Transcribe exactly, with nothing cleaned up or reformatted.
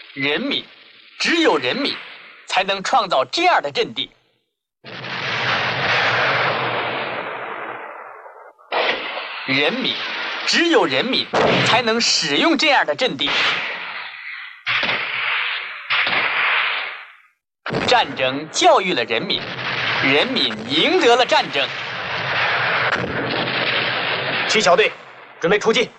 人民，只有人民才能创造这样的阵地。人民，只有人民才能使用这样的阵地。战争教育了人民，人民赢得了战争。 七小队，准备出击。